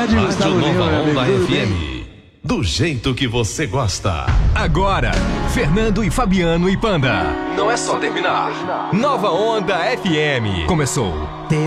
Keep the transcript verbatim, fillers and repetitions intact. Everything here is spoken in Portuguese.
tarde, Rádio Gustavo Nova Lima, meu Onda amigo. F M. Do jeito que você gosta. Agora, Fernando e Fabiano e Panda. Não é só terminar. Nova Onda F M. Começou.